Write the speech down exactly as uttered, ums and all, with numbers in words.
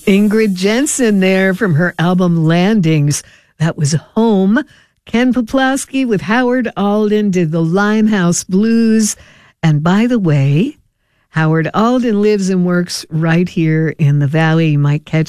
Ingrid Jensen there from her album Landings. That was Home. Ken Poplawski with Howard Alden did the Limehouse Blues. And by the way, Howard Alden lives and works right here in the Valley. You might catch